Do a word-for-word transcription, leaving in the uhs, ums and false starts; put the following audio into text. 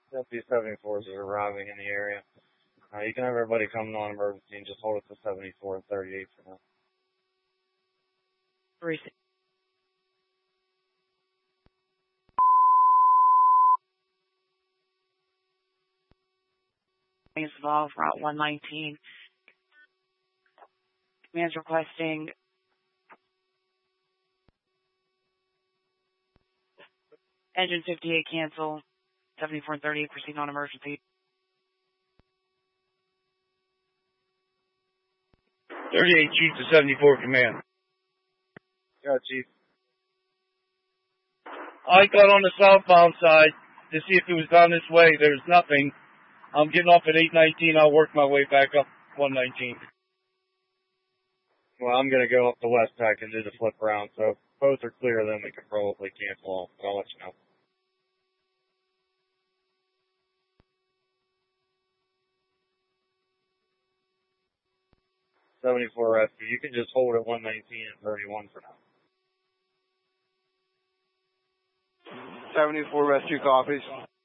F B seventy-fours are arriving in the area. Uh, you can have everybody coming on emergency and just hold it to seventy-four and thirty-eight for now. Three. Involved, Route one nineteen. Command's requesting engine fifty-eight cancel, seventy-four and thirty-eight proceed on emergency. thirty-eight Chief to seventy-four Command. Yeah, Chief. I got on the southbound side to see if it was down this way. There's nothing. I'm getting off at eight nineteen. I'll work my way back up one nineteen. Well, I'm going to go up the west pack and do the flip around, so if both are clear, then we can probably cancel off, but I'll let you know. seventy-four rescue, you can just hold at one nineteen and thirty-one for now. seventy-four rescue copies.